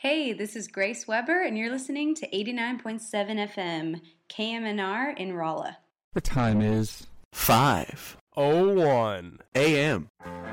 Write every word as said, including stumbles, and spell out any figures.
Hey, this is Grace Weber, and you're listening to eighty-nine point seven F M, K M N R in Rolla. The time is five oh one a.m.